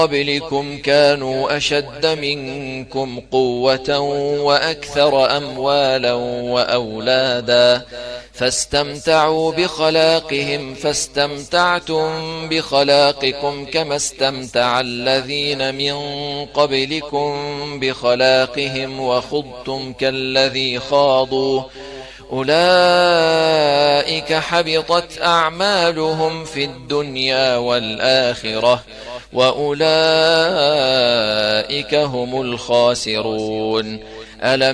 قبلكم كانوا أشد منكم قوة وأكثر أموالا وأولادا فاستمتعوا بخلاقهم فاستمتعتم بخلاقكم كما استمتع الذين من قبلكم بخلاقهم وخضتم كالذي خاضوا أولئك حبطت أعمالهم في الدنيا والآخرة وأولئك هم الخاسرون. ألم